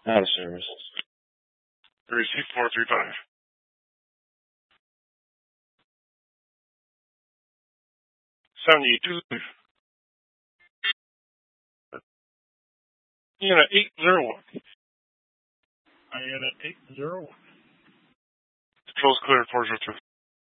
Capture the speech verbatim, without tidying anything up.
Out of service. Three six four three five. Seventy-two. Unit eight zero one. I unit eight zero one. Control's clear four zero three.